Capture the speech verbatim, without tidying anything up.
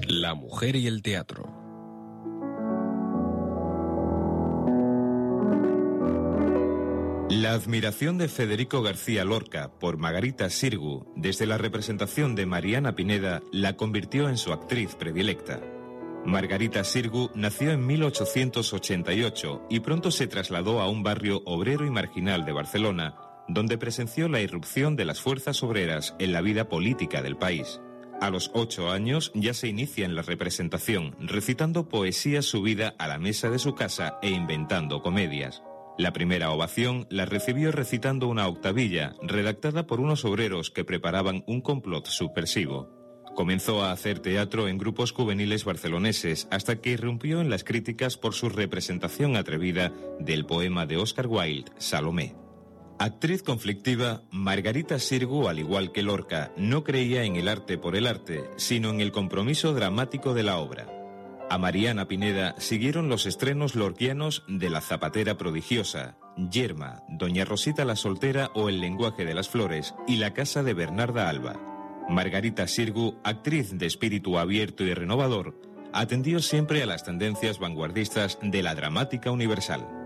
La mujer y el teatro. La admiración de Federico García Lorca por Margarita Xirgu desde la representación de Mariana Pineda la convirtió en su actriz predilecta. Margarita Xirgu nació en mil ochocientos ochenta y ocho y pronto se trasladó a un barrio obrero y marginal de Barcelona, donde presenció la irrupción de las fuerzas obreras en la vida política del país. A los ocho años ya se inicia en la representación, recitando poesía subida a la mesa de su casa e inventando comedias. La primera ovación la recibió recitando una octavilla, redactada por unos obreros que preparaban un complot subversivo. Comenzó a hacer teatro en grupos juveniles barceloneses hasta que irrumpió en las críticas por su representación atrevida del poema de Oscar Wilde, Salomé. Actriz conflictiva, Margarita Xirgu, al igual que Lorca, no creía en el arte por el arte, sino en el compromiso dramático de la obra. A Mariana Pineda siguieron los estrenos lorquianos de La zapatera prodigiosa, Yerma, Doña Rosita la soltera o El lenguaje de las flores y La casa de Bernarda Alba. Margarita Xirgu, actriz de espíritu abierto y renovador, atendió siempre a las tendencias vanguardistas de la dramática universal.